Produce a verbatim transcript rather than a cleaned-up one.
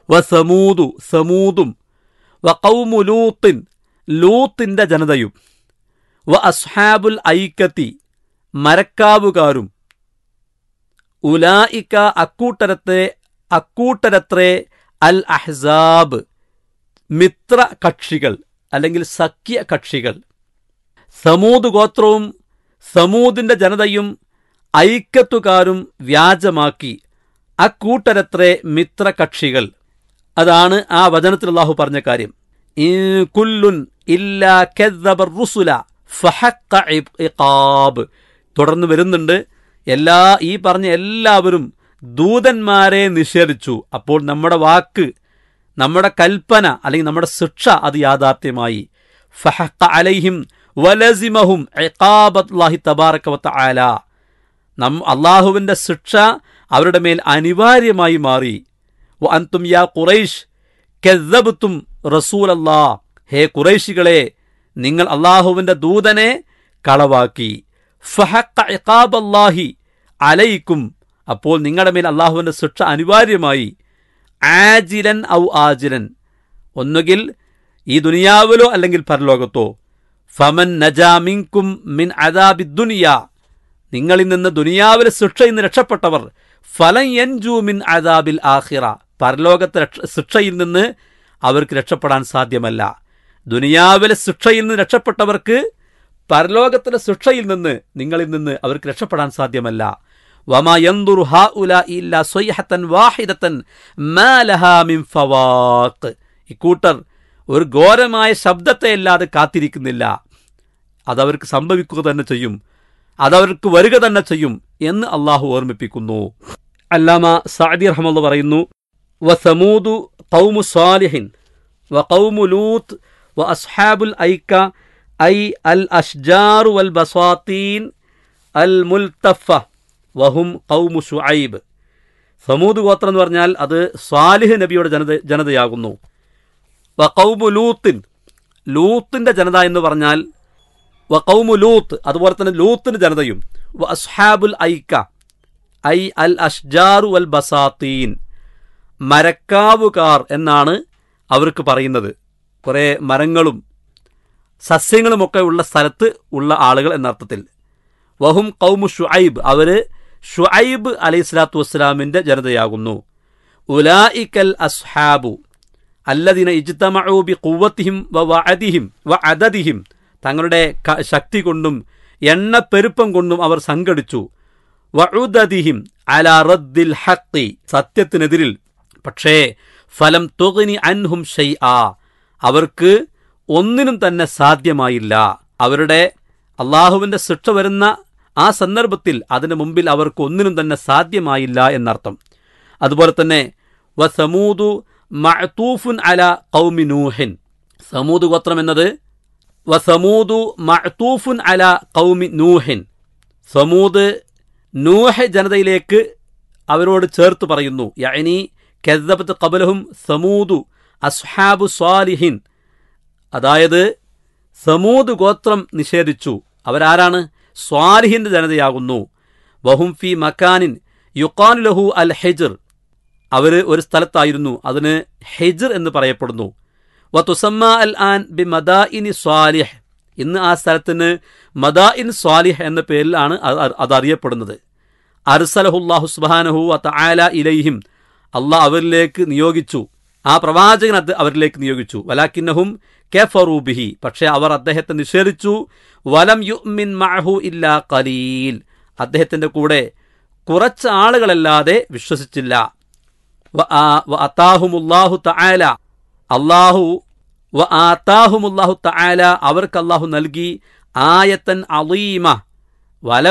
വ സമൂദു സമൂദും, വ ഖൗമു ലൂത്തിൻ ലൂത്തിന്റെ ജനതയും, വ അസ്ഹാബുൽ ഐക്കത്തി മരക്കാവുകാരും, ഉലായിക അക്കൂട്ടരത്തെ അക്കൂട്ടരത്രേ അൽ അഹ്സാബ് മിത്ര കക്ഷികൾ അല്ലെങ്കിൽ സഖ്യ കക്ഷികൾ. സമൂദ് ഗോത്രവും സമൂദിന്റെ ജനതയും ഐക്യത്തുകാരും വ്യാജമാക്കി അക്കൂട്ടരത്രേ മിത്ര കക്ഷികൾ. അതാണ് ആ വചനത്തിൽ അല്ലാഹു പറഞ്ഞ കാര്യം. ഇൻ കുല്ലുൻ ഇല്ലാ കദ്ദബ റുസുല ഫഹഖ ഇഖാബ്. തുടർന്ന് വരുന്നുണ്ട്, എല്ലാ ഈ പറഞ്ഞ എല്ലാവരും ദൂതന്മാരെ നിഷേധിച്ചു, അപ്പോൾ നമ്മുടെ വാക്ക്, നമ്മുടെ കൽപ്പന അല്ലെങ്കിൽ നമ്മുടെ ശിക്ഷ അത് യാഥാർത്ഥ്യമായി. ഫഹഖ അലൈഹിം വലസിമഹും ഇഖാബത്തുല്ലാഹി തബാറക വതആല. നം അല്ലാഹുവിന്റെ ശിക്ഷ അവരുടെ മേൽ അനിവാര്യമായി മാറി. വ അൻതും യാ ഖുറൈശ് കദ്ദബ്തും റസൂലല്ലാഹ്. ഹേ ഖുറൈശികളെ, നിങ്ങൾ അല്ലാഹുവിന്റെ ദൂതനെ കളവാക്കി. ഫഹഖ ഇഖാബല്ലാഹി അലൈക്കും. അപ്പോൾ നിങ്ങളുടെ മേൽ അല്ലാഹുവിന്റെ ശിക്ഷ അനിവാര്യമായി. ആജിലൻ ഔ ആജിലൻ, ഒന്നുകിൽ ഈ ദുനിയാവിലോ അല്ലെങ്കിൽ പരലോകത്തോ. ഫമൻ നജാ മിൻകും മിൻ അദാബി ദുനിയ, നിങ്ങളിൽ നിന്ന് ദുനിയാവിലെ ശിക്ഷയിൽ നിന്ന് രക്ഷപ്പെട്ടവർ, ഫലൻ യൻജു മിൻ അദാബിൽ ആഖിറ, പരലോകത്തെ ശിക്ഷയിൽ നിന്ന് അവർക്ക് രക്ഷപ്പെടാൻ സാധ്യമല്ല. ദുനിയാവിലെ ശിക്ഷയിൽ നിന്ന് രക്ഷപ്പെട്ടവർക്ക് പരലോകത്തിലെ ശിക്ഷയിൽ നിന്ന് നിങ്ങളിൽ നിന്ന് അവർക്ക് രക്ഷപ്പെടാൻ സാധ്യമല്ല. വമാ യൻദുറു ഹൗലാഇ ഇല്ലാ സ്വയ്ഹതൻ വാഹിദതൻ മാ ലഹാ മിൻ ഫവാഖ്. ഇക്കൂട്ടർ ഒരു ഘോരമായ ശബ്ദത്തെ അല്ലാതെ കാത്തിരിക്കുന്നില്ല, അതവർക്ക് സംഭവിക്കുക തന്നെ ചെയ്യും, അതവർക്ക് വരിക തന്നെ ചെയ്യും എന്ന് അള്ളാഹു ഓർമ്മിപ്പിക്കുന്നു. അല്ലാമ സഅദി റഹ്മത്തുള്ളാഹി പറയുന്നു, വസമൂദു ഖൗമു സാലിഹിൻ വ ഖൗമു ലൂത്ത് വ അസ്ഹാബുൽ ഐക്ക ഐ അൽ അഷ്ജാറു വൽ ബസാത്തീൻ അൽ മുൽത്തഫ വഹും ഖൗമു ശുഐബ്. സമൂദ് ഗോത്രം എന്ന് പറഞ്ഞാൽ അത് സ്വാലിഹ് നബിയുടെ ജനത ജനതയാകുന്നു. വ ഖൗമു ലൂത്തിൻ, ലൂത്തിന്റെ ജനത എന്ന് പറഞ്ഞാൽ വ ഖൗമു ലൂത്ത്, അതുപോലെ തന്നെ ലൂത്തിന്റെ ജനതയും. വ അസ്ഹാബുൽ ഐക്ക ഐ അൽ അഷ്ജാറു വൽ ബസാത്തീൻ, മരക്കാവുകാർ എന്നാണ് അവർക്ക് പറയുന്നത്. കുറേ മരങ്ങളും സസ്യങ്ങളുമൊക്കെ ഉള്ള സ്ഥലത്ത് ഉള്ള ആളുകൾ എന്നർത്ഥത്തിൽ. വഹും ഖൗമു ശുഐബ്, അവര് ശുഐബ് അലൈഹി സ്വലാത്തു വസ്സലാമിന്റെ ജനതയാകുന്നു. ഉലായിക്കൽ അസ്ഹാബു അല്ലദീന ഇജ്തമഉ ബിഖുവ്വതിഹിം വ വഅദിഹിം വ അദദിഹിം, തങ്ങളുടെ ശക്തി കൊണ്ടും എണ്ണപ്പെരുപ്പം കൊണ്ടും അവർ സംഘടിച്ചു. വഉദദിഹിം അലാ റദ്ദിൽ ഹഖ്, സത്യത്തിനെതിരിൽ. പക്ഷേ ഫലം തുഗ്നി അൻഹും ഷൈആ, അവർക്ക് ഒന്നിനും തന്നെ സാധ്യമായില്ല. അവരുടെ അള്ളാഹുവിന്റെ ശിക്ഷ വരുന്ന ആ സന്ദർഭത്തിൽ അതിനു മുമ്പിൽ അവർക്ക് ഒന്നിനും തന്നെ സാധ്യമായില്ല എന്നർത്ഥം. അതുപോലെ തന്നെ വസമൂദു മഅതൂഫുൻ അലാ ഖൗമി നൂഹിൻ, സമൂദ് ഗോത്രം എന്നത് വസമൂദു മഅതൂഫുൻ അലാ ഖൗമി നൂഹിൻ, സമൂദ് നൂഹ് ജനതയിലേക്ക് അവരോട് ചേർത്ത് പറയുന്നു. യഅനി കദ്ദബത് ഖബലഹും സമൂദു അസ്ഹാബു സ്വാലിഹിൻ, അതായത് സമൂദ് ഗോത്രം നിഷേധിച്ചു. അവരാരാണ്? സ്വാലിഹിന്റെ ജനതയാകുന്നു. വഹും ഫി മക്കാനിൻ യുഖാലു ലഹു അൽ ഹിജ്ർ, അവർ ഒരു സ്ഥലത്തായിരുന്നു, അതിന് ഹിജ്ർ എന്ന് പറയപ്പെടുന്നു. വ തുസമ്മ അൽ ആൻ ബി മദാഇനി സ്വാലിഹ്, ഇന്ന് ആ സ്ഥലത്തിന് മദാഇൻ സ്വാലിഹ് എന്ന പേരിലാണ് അതറിയപ്പെടുന്നത്. അർസലഹുല്ലാഹു സുബ്ഹാനഹു വ തആല ഇലൈഹിം, അള്ളാഹ് അവരിലേക്ക് നിയോഗിച്ചു, ആ പ്രവാചകൻ അത് അവരിലേക്ക് നിയോഗിച്ചു. വലാകിന്നഹും കഫറൂ ബിഹി, പക്ഷേ അവർ അദ്ദേഹത്തെ നിഷേധിച്ചു. വലം യുഅ്മിൻ മഅഹു ഇല്ലാ ഖലീൽ, അദ്ദേഹത്തിന്റെ കൂടെ കുറച്ച് ആളുകളല്ലാതെ വിശ്വസിച്ചില്ല. വ ആതാഹുമുല്ലാഹു തആല, അല്ലാഹു വ ആതാഹുമുല്ലാഹു തആല, അവർക്ക് അല്ലാഹു നൽകി ആയത്തൻ അളീമ, വല